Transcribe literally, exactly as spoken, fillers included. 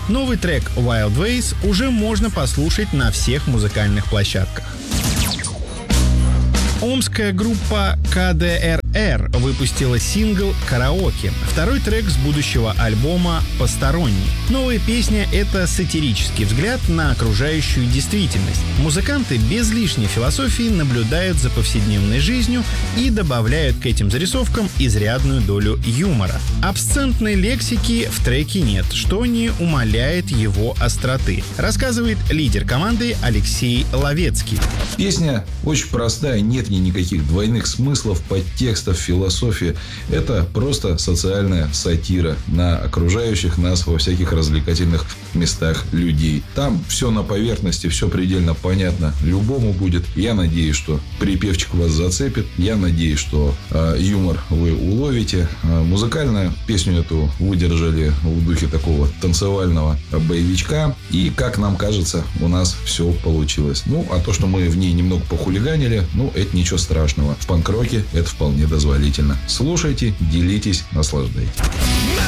Новый трек Wild Ways уже можно послушать на всех музыкальных площадках. Омская группа ка дэ эр эр выпустила сингл «Караоке», второй трек с будущего альбома «Посторонний». Новая песня — это сатирический взгляд на окружающую действительность. Музыканты без лишней философии наблюдают за повседневной жизнью и добавляют к этим зарисовкам изрядную долю юмора. Обсцентной лексики в треке нет, что не умаляет его остроты, рассказывает лидер команды Алексей Ловецкий. Песня очень простая, нет в ней никаких двойных смыслов, подтекстов, философии. Это просто социальная сатира на окружающих нас во всяких развлекательных местах людей. Там все на поверхности, все предельно понятно. Любому будет. Я надеюсь, что припевчик вас зацепит. Я надеюсь, что э, юмор вы уловите. Э, музыкально песню эту выдержали в духе такого танцевального боевичка. И, как нам кажется, у нас все получилось. Ну, а то, что мы в ней немного похулиганили, ну, это ничего страшного. В панк-роке это вполне дозволительно. Слушайте, делитесь, наслаждайтесь.